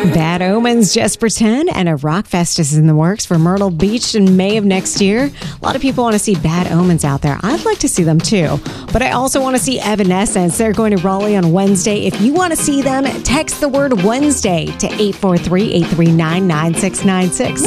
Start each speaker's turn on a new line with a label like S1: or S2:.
S1: Bad Omens, Just Pretend, and a rock fest is in the works for Myrtle Beach in May of next year. A lot of people want to see Bad Omens out there. I'd like to see them too. But I also want to see Evanescence. They're going to Raleigh on Wednesday. If you want to see them, text the word Wednesday to 843-839-9696.